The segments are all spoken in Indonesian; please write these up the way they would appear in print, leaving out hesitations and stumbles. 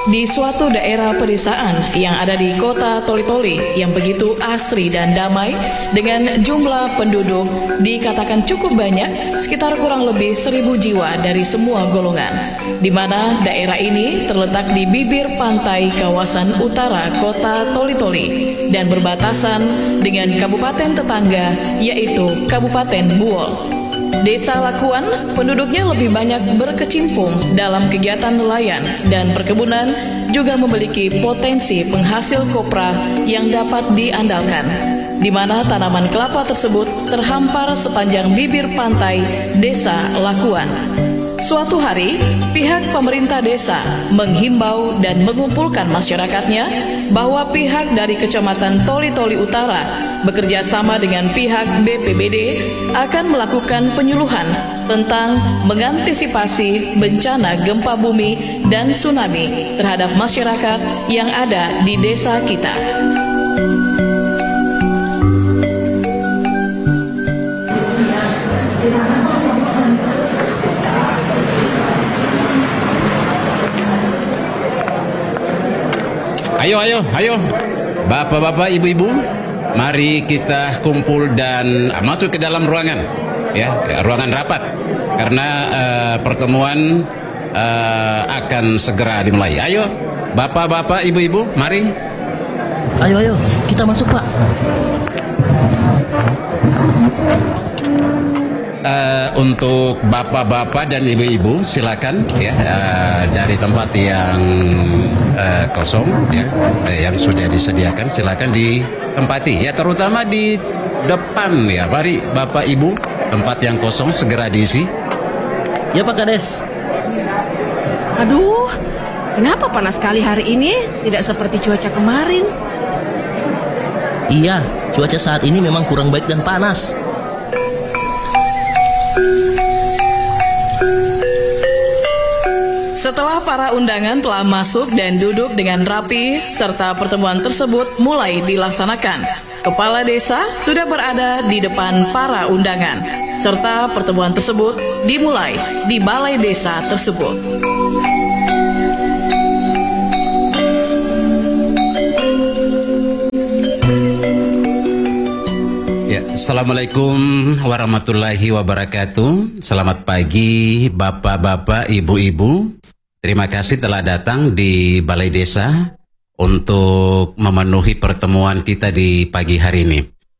Di suatu daerah pedesaan yang ada di kota Toli-Toli yang begitu asri dan damai dengan jumlah penduduk dikatakan cukup banyak, sekitar kurang lebih 1.000 jiwa dari semua golongan, di mana daerah ini terletak di bibir pantai kawasan utara kota Toli-Toli dan berbatasan dengan kabupaten tetangga yaitu Kabupaten Buol. Desa Lakuan, penduduknya lebih banyak berkecimpung dalam kegiatan nelayan dan perkebunan, juga memiliki potensi penghasil kopra yang dapat diandalkan, di mana tanaman kelapa tersebut terhampar sepanjang bibir pantai Desa Lakuan. Suatu hari, pihak pemerintah desa menghimbau dan mengumpulkan masyarakatnya bahwa pihak dari Kecamatan Toli-Toli Utara bekerja sama dengan pihak BPBD akan melakukan penyuluhan tentang mengantisipasi bencana gempa bumi dan tsunami terhadap masyarakat yang ada di desa kita. Ayo, bapak-bapak, ibu-ibu, mari kita kumpul dan masuk ke dalam ruangan, ya, ruangan rapat, karena pertemuan akan segera dimulai. Ayo, bapak-bapak, ibu-ibu, mari. Ayo, kita masuk, Pak. Untuk bapak-bapak dan ibu-ibu, silakan ya, dari tempat yang kosong ya, yang sudah disediakan, silakan ditempati ya, terutama di depan ya. Mari bapak ibu, tempat yang kosong segera diisi. Ya Pak Kades. Aduh, kenapa panas sekali hari ini? Tidak seperti cuaca kemarin. Iya, cuaca saat ini memang kurang baik dan panas. Setelah para undangan telah masuk dan duduk dengan rapi, serta pertemuan tersebut mulai dilaksanakan, kepala desa sudah berada di depan para undangan, serta pertemuan tersebut dimulai di balai desa tersebut. Assalamualaikum warahmatullahi wabarakatuh. Selamat pagi bapak-bapak, ibu-ibu. Terima kasih telah datang di Balai Desa untuk memenuhi pertemuan kita di pagi hari ini.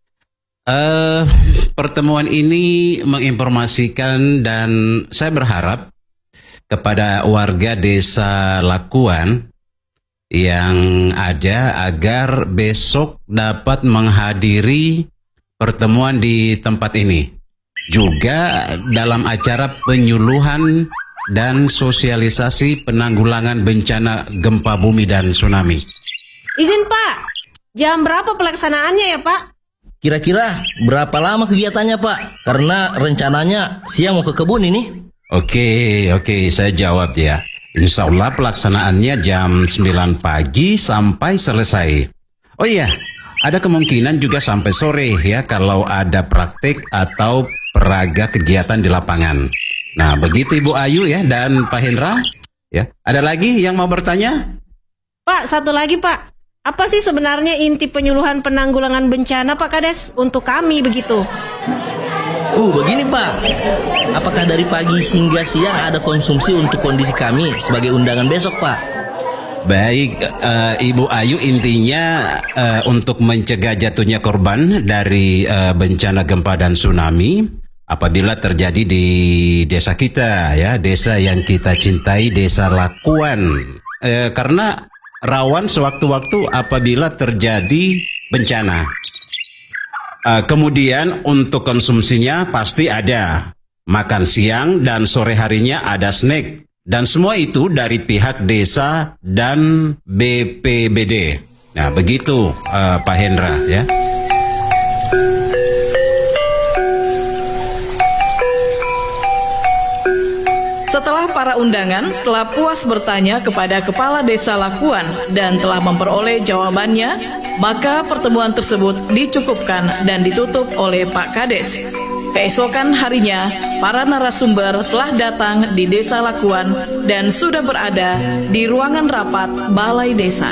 Pertemuan ini menginformasikan dan saya berharap kepada warga Desa Lakuan yang ada agar besok dapat menghadiri pertemuan di tempat ini, juga dalam acara penyuluhan dan sosialisasi penanggulangan bencana gempa bumi dan tsunami. Izin Pak, jam berapa pelaksanaannya ya Pak? Kira-kira berapa lama kegiatannya Pak? Karena rencananya siang mau ke kebun ini. Oke, saya jawab ya. Insya Allah pelaksanaannya jam 9 pagi sampai selesai. Oh iya, ada kemungkinan juga sampai sore ya kalau ada praktik atau peraga kegiatan di lapangan. Nah, begitu Ibu Ayu ya dan Pak Hendra ya. Ada lagi yang mau bertanya? Pak, satu lagi Pak. Apa sih sebenarnya inti penyuluhan penanggulangan bencana Pak Kades untuk kami begitu? Begini Pak. Apakah dari pagi hingga siang ada konsumsi untuk kondisi kami sebagai undangan besok Pak? Baik, Ibu Ayu, intinya untuk mencegah jatuhnya korban dari bencana gempa dan tsunami apabila terjadi di desa kita ya, desa yang kita cintai, Desa Lakuan, karena rawan sewaktu-waktu apabila terjadi bencana. Kemudian untuk konsumsinya pasti ada makan siang dan sore harinya ada snack. Dan semua itu dari pihak desa dan BPBD. Nah, begitu Pak Hendra ya. Setelah para undangan telah puas bertanya kepada Kepala Desa Lakuan dan telah memperoleh jawabannya, maka pertemuan tersebut dicukupkan dan ditutup oleh Pak Kades. Keesokan harinya, para narasumber telah datang di Desa Lakuan dan sudah berada di ruangan rapat Balai Desa.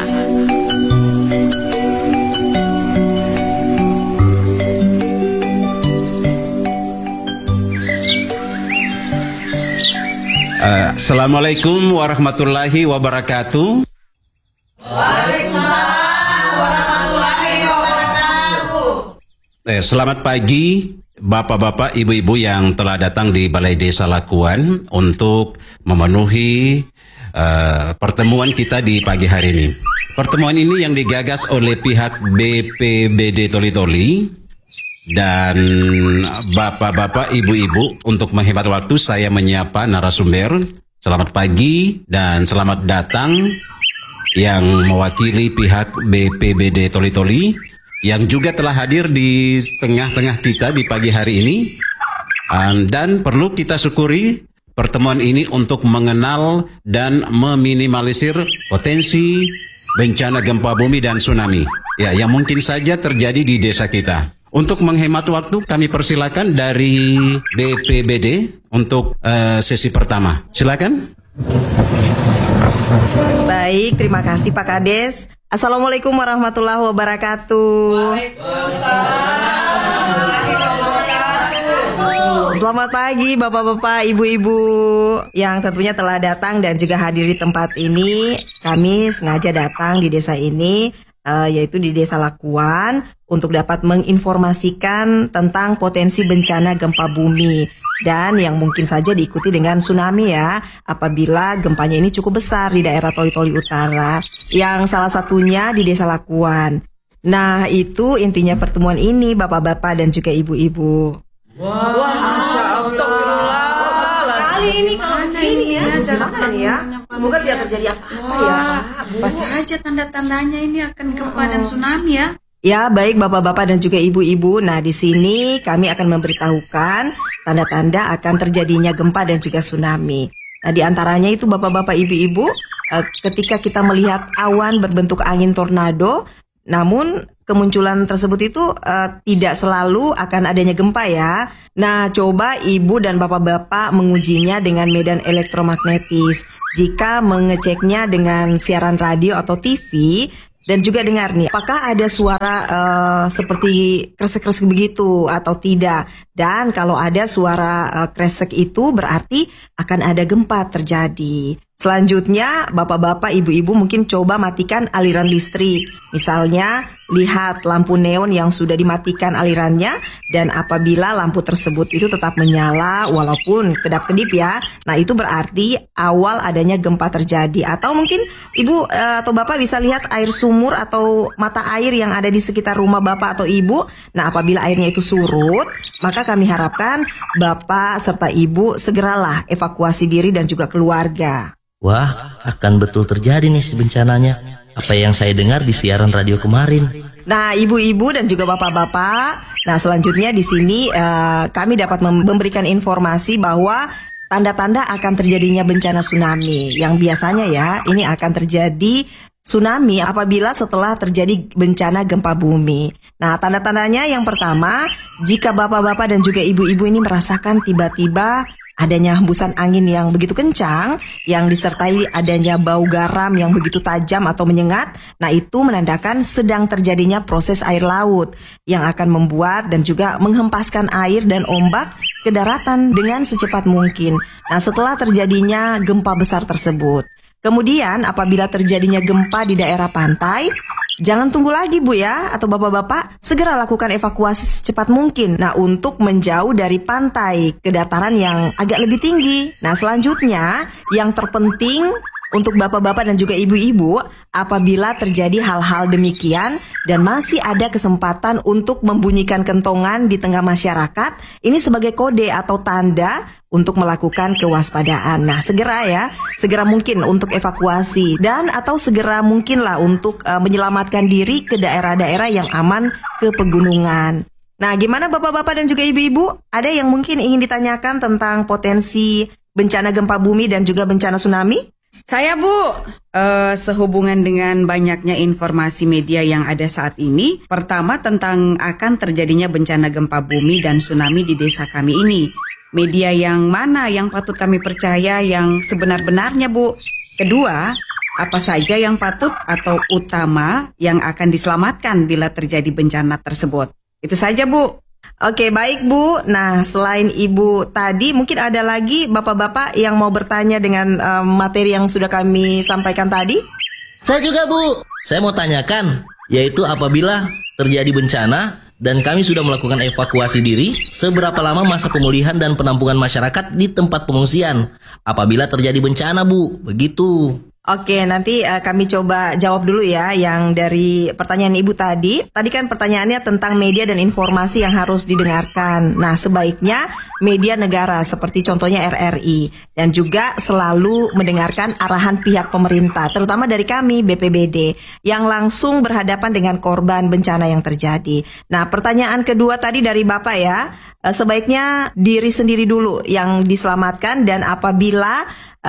Assalamualaikum warahmatullahi wabarakatuh. Waalaikumsalam warahmatullahi wabarakatuh. Selamat pagi Bapak-bapak, Ibu-ibu yang telah datang di Balai Desa Lakuan untuk memenuhi pertemuan kita di pagi hari ini. Pertemuan ini yang digagas oleh pihak BPBD Toli-Toli dan Bapak-bapak, Ibu-ibu. Untuk menghemat waktu, saya menyapa narasumber. Selamat pagi dan selamat datang yang mewakili pihak BPBD Toli-Toli yang juga telah hadir di tengah-tengah kita di pagi hari ini. Dan perlu kita syukuri pertemuan ini untuk mengenal dan meminimalisir potensi bencana gempa bumi dan tsunami yang mungkin saja terjadi di desa kita. Untuk menghemat waktu, kami persilakan dari BPBD untuk sesi pertama. Silakan. Baik, terima kasih Pak Kades. Assalamualaikum warahmatullahi wabarakatuh. Selamat pagi Bapak-bapak, Ibu-ibu yang tentunya telah datang dan juga hadir di tempat ini. Kami sengaja datang di desa ini, yaitu di Desa Lakuan, untuk dapat menginformasikan tentang potensi bencana gempa bumi dan yang mungkin saja diikuti dengan tsunami ya, apabila gempanya ini cukup besar di daerah Toli-Toli Utara, yang salah satunya di Desa Lakuan. Nah, itu intinya pertemuan ini Bapak-bapak dan juga Ibu-ibu. Astagfirullah. Kali ini kalau ini ya, jangan ya. Semoga tidak terjadi apa-apa ya. Apa saja tanda-tandanya ini akan gempa dan tsunami ya? Ya, baik Bapak-bapak dan juga Ibu-ibu. Nah, di sini kami akan memberitahukan tanda-tanda akan terjadinya gempa dan juga tsunami. Nah, di antaranya itu Bapak-bapak, Ibu-ibu, ketika kita melihat awan berbentuk angin tornado, namun kemunculan tersebut itu tidak selalu akan adanya gempa ya. Nah, coba Ibu dan Bapak-bapak mengujinya dengan medan elektromagnetis. Jika mengeceknya dengan siaran radio atau TV, dan juga dengar nih, apakah ada suara seperti kresek-kresek begitu atau tidak. Dan kalau ada suara kresek itu berarti akan ada gempa terjadi. Selanjutnya, Bapak-bapak, Ibu-ibu mungkin coba matikan aliran listrik. Misalnya, lihat lampu neon yang sudah dimatikan alirannya, dan apabila lampu tersebut itu tetap menyala walaupun kedap-kedip ya, nah itu berarti awal adanya gempa terjadi. Atau mungkin Ibu atau Bapak bisa lihat air sumur atau mata air yang ada di sekitar rumah Bapak atau Ibu. Nah, apabila airnya itu surut, maka kami harapkan Bapak serta Ibu segeralah evakuasi diri dan juga keluarga. Wah, akan betul terjadi nih bencananya. Apa yang saya dengar di siaran radio kemarin. Nah, Ibu-ibu dan juga Bapak-bapak, nah selanjutnya di sini kami dapat memberikan informasi bahwa tanda-tanda akan terjadinya bencana tsunami. Yang biasanya ya, ini akan terjadi tsunami apabila setelah terjadi bencana gempa bumi. Nah, tanda-tandanya yang pertama, jika Bapak-bapak dan juga Ibu-ibu ini merasakan tiba-tiba adanya hembusan angin yang begitu kencang, yang disertai adanya bau garam yang begitu tajam atau menyengat, nah itu menandakan sedang terjadinya proses air laut yang akan membuat dan juga menghempaskan air dan ombak ke daratan dengan secepat mungkin. Nah, setelah terjadinya gempa besar tersebut. Kemudian apabila terjadinya gempa di daerah pantai, jangan tunggu lagi Bu ya, atau Bapak-bapak, segera lakukan evakuasi secepat mungkin. Nah, untuk menjauh dari pantai ke dataran yang agak lebih tinggi. Nah, selanjutnya yang terpenting untuk Bapak-bapak dan juga Ibu-ibu, apabila terjadi hal-hal demikian dan masih ada kesempatan untuk membunyikan kentongan di tengah masyarakat, ini sebagai kode atau tanda untuk melakukan kewaspadaan. Nah, segera mungkin untuk evakuasi dan atau segera mungkinlah untuk menyelamatkan diri ke daerah-daerah yang aman ke pegunungan. Nah, gimana Bapak-bapak dan juga Ibu-ibu? Ada yang mungkin ingin ditanyakan tentang potensi bencana gempa bumi dan juga bencana tsunami? Saya Bu, sehubungan dengan banyaknya informasi media yang ada saat ini. Pertama, tentang akan terjadinya bencana gempa bumi dan tsunami di desa kami ini. Media yang mana yang patut kami percaya yang sebenar-benarnya, Bu? Kedua, apa saja yang patut atau utama yang akan diselamatkan bila terjadi bencana tersebut? Itu saja, Bu. Oke, baik Bu. Nah, selain Ibu tadi, mungkin ada lagi Bapak-Bapak yang mau bertanya dengan materi yang sudah kami sampaikan tadi? Saya juga, Bu. Saya mau tanyakan, yaitu apabila terjadi bencana dan kami sudah melakukan evakuasi diri, seberapa lama masa pemulihan dan penampungan masyarakat di tempat pengungsian apabila terjadi bencana, Bu? Begitu. Oke, nanti kami coba jawab dulu ya yang dari pertanyaan Ibu tadi. Tadi kan pertanyaannya tentang media dan informasi yang harus didengarkan. Nah, sebaiknya media negara seperti contohnya RRI dan juga selalu mendengarkan arahan pihak pemerintah, terutama dari kami BPBD yang langsung berhadapan dengan korban bencana yang terjadi. Nah, pertanyaan kedua tadi dari Bapak ya, sebaiknya diri sendiri dulu yang diselamatkan dan apabila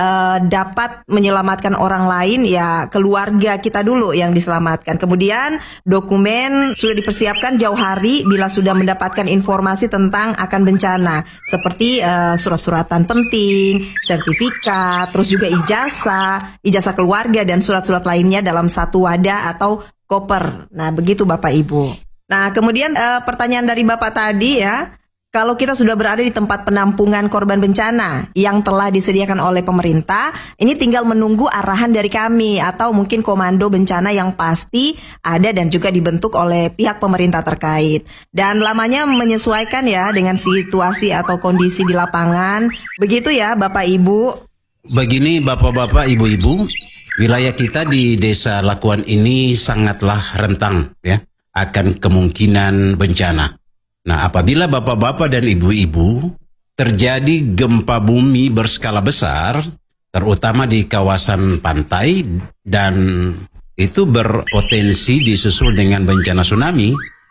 dapat menyelamatkan orang lain ya keluarga kita dulu yang diselamatkan. Kemudian dokumen sudah dipersiapkan jauh hari bila sudah mendapatkan informasi tentang akan bencana seperti surat-suratan penting, sertifikat, terus juga ijazah keluarga dan surat-surat lainnya dalam satu wadah atau koper. Nah, begitu Bapak Ibu. Nah, kemudian pertanyaan dari Bapak tadi ya, kalau kita sudah berada di tempat penampungan korban bencana yang telah disediakan oleh pemerintah, ini tinggal menunggu arahan dari kami atau mungkin komando bencana yang pasti ada dan juga dibentuk oleh pihak pemerintah terkait. Dan lamanya menyesuaikan ya dengan situasi atau kondisi di lapangan. Begitu ya Bapak Ibu. Begini Bapak-bapak, Ibu-ibu, wilayah kita di Desa Lakuan ini sangatlah rentang ya akan kemungkinan bencana. Nah, apabila bapak-bapak dan ibu-ibu terjadi gempa bumi berskala besar, terutama di kawasan pantai, dan itu berpotensi disusul dengan bencana tsunami,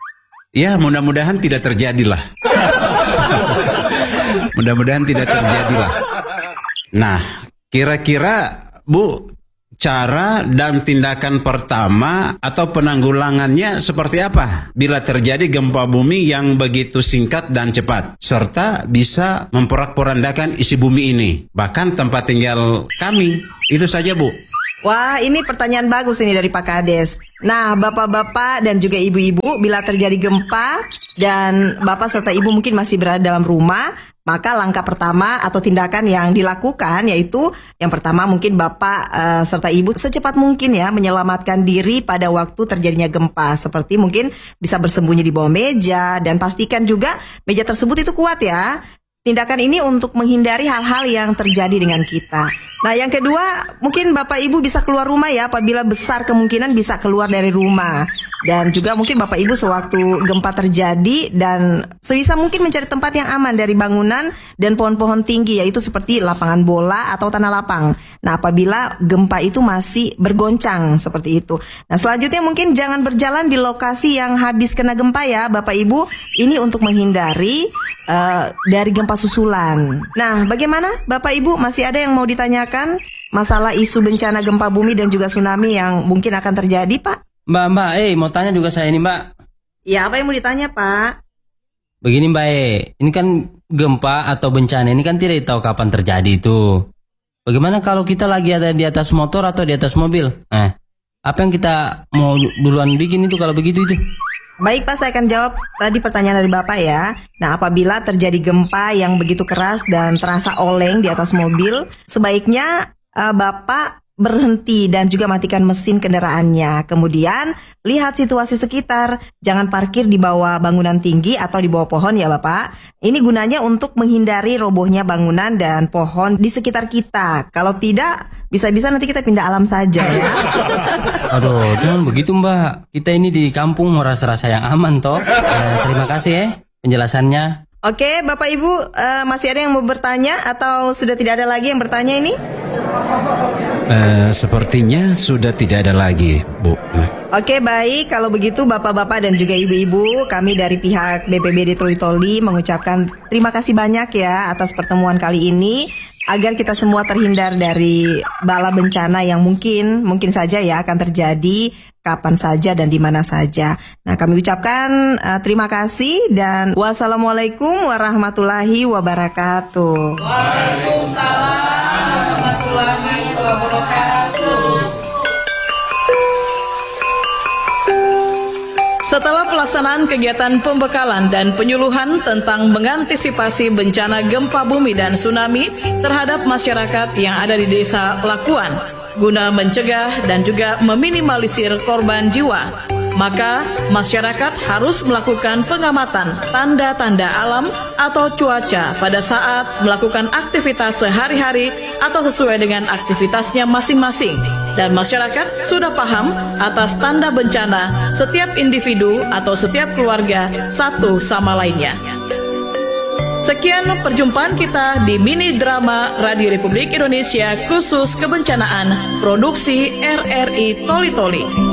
ya mudah-mudahan tidak terjadilah. Mudah-mudahan tidak terjadilah. Nah, kira-kira Bu, cara dan tindakan pertama atau penanggulangannya seperti apa bila terjadi gempa bumi yang begitu singkat dan cepat serta bisa memporak-porandakan isi bumi ini, bahkan tempat tinggal kami? Itu saja Bu. Wah, ini pertanyaan bagus ini dari Pak Kades. Nah, bapak-bapak dan juga ibu-ibu, bila terjadi gempa dan bapak serta ibu mungkin masih berada dalam rumah, maka langkah pertama atau tindakan yang dilakukan yaitu yang pertama mungkin bapak serta ibu secepat mungkin ya menyelamatkan diri pada waktu terjadinya gempa. Seperti mungkin bisa bersembunyi di bawah meja dan pastikan juga meja tersebut itu kuat ya. Tindakan ini untuk menghindari hal-hal yang terjadi dengan kita. Nah, yang kedua, mungkin Bapak Ibu bisa keluar rumah ya, apabila besar kemungkinan bisa keluar dari rumah. Dan juga mungkin Bapak Ibu sewaktu gempa terjadi dan sebisa mungkin mencari tempat yang aman dari bangunan dan pohon-pohon tinggi, yaitu seperti lapangan bola atau tanah lapang. Nah, apabila gempa itu masih bergoncang seperti itu. Nah, selanjutnya mungkin jangan berjalan di lokasi yang habis kena gempa ya, Bapak Ibu. Ini untuk menghindari dari gempa susulan. Nah, bagaimana Bapak Ibu, masih ada yang mau ditanyakan masalah isu bencana gempa bumi dan juga tsunami yang mungkin akan terjadi, Pak? Mbak, mau tanya juga saya ini, Mbak. Ya, apa yang mau ditanya, Pak? Begini, Mbak, ini kan gempa atau bencana ini kan tidak tahu kapan terjadi itu. Bagaimana kalau kita lagi ada di atas motor atau di atas mobil? Apa yang kita mau duluan bikin itu kalau begitu itu? Baik Pak, saya akan jawab tadi pertanyaan dari Bapak ya. Nah, apabila terjadi gempa yang begitu keras dan terasa oleng di atas mobil, sebaiknya Bapak berhenti dan juga matikan mesin kendaraannya. Kemudian lihat situasi sekitar, jangan parkir di bawah bangunan tinggi atau di bawah pohon ya Bapak. Ini gunanya untuk menghindari robohnya bangunan dan pohon di sekitar kita. Kalau tidak, bisa-bisa nanti kita pindah alam saja ya. Aduh, jangan begitu Mbak. Kita ini di kampung mau rasa-rasa yang aman toh. Terima kasih ya penjelasannya. Oke, Bapak Ibu, masih ada yang mau bertanya atau sudah tidak ada lagi yang bertanya ini? Sepertinya sudah tidak ada lagi, Bu. Oke, baik. Kalau begitu Bapak-bapak dan juga ibu-ibu, kami dari pihak BPBD Toli-Toli mengucapkan terima kasih banyak ya atas pertemuan kali ini. agar kita semua terhindar dari bala bencana yang mungkin saja ya akan terjadi kapan saja dan di mana saja. Nah, kami ucapkan terima kasih dan wassalamualaikum warahmatullahi wabarakatuh. Waalaikumsalam warahmatullahi wabarakatuh. Setelah pelaksanaan kegiatan pembekalan dan penyuluhan tentang mengantisipasi bencana gempa bumi dan tsunami terhadap masyarakat yang ada di desa Lakuan guna mencegah dan juga meminimalisir korban jiwa, maka masyarakat harus melakukan pengamatan tanda-tanda alam atau cuaca pada saat melakukan aktivitas sehari-hari atau sesuai dengan aktivitasnya masing-masing. Dan masyarakat sudah paham atas tanda bencana setiap individu atau setiap keluarga satu sama lainnya. Sekian perjumpaan kita di mini drama Radio Republik Indonesia khusus kebencanaan produksi RRI Toli Toli.